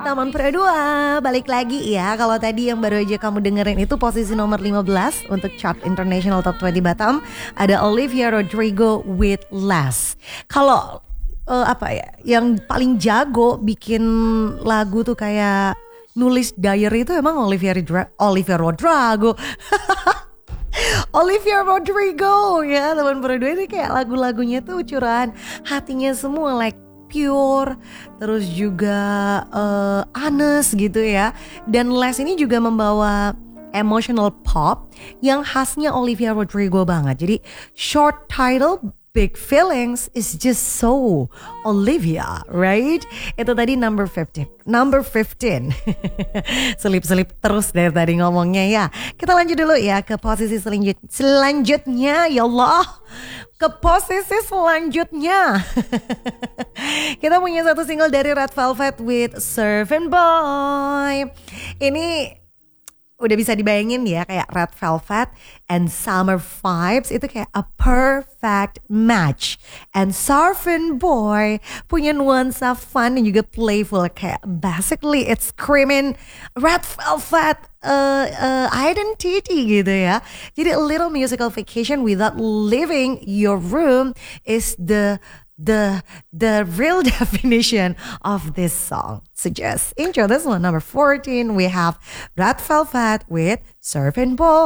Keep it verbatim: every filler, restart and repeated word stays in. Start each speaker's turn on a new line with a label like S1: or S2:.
S1: Taman Pro dua, balik lagi ya. Kalau tadi yang baru aja kamu dengerin itu posisi nomor lima belas untuk chart International Top dua puluh Batam, ada Olivia Rodrigo with Less. Kalau uh, apa ya, yang paling jago bikin lagu tuh kayak nulis diary itu emang Olivia Rodra- Olivia Rodrigo. Olivia Rodrigo ya, Taman Pro dua ini kayak lagu-lagunya tuh curahan hatinya semua, like pure, terus juga uh, honest gitu ya. Dan Less ini juga membawa emotional pop yang khasnya Olivia Rodrigo banget. Jadi short title Big Feelings is just so Olivia, right? Itu tadi number fifteen. Number fifteen. Selip-selip terus dari tadi ngomongnya ya. Kita lanjut dulu ya ke posisi selanjut selanjutnya. Ya Allah, ke posisi selanjutnya. Kita punya satu single dari Red Velvet with Surfin' Boy. Ini udah bisa dibayangin ya, kayak Red Velvet and Summer Vibes itu kayak a perfect match. And Surfin' Boy punya nuansa fun dan juga playful, kayak basically it's screaming Red Velvet uh, uh, identity gitu ya. Jadi a little musical vacation without leaving your room is the The the real definition of this song. So just enjoy this one. Number fourteen, we have Red Velvet with Surfin' Boy.